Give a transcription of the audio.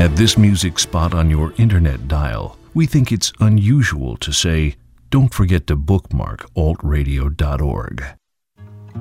At this music spot on your internet dial, we think it's unusual to say, don't forget to bookmark altradio.org.